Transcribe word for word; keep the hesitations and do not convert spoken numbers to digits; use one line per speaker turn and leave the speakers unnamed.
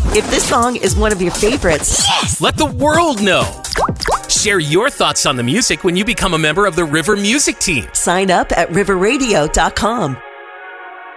If this song is one of your favorites,
yes, let the world know. Share your thoughts on the music when you become a member of the River Music Team.
Sign up at river radio dot com.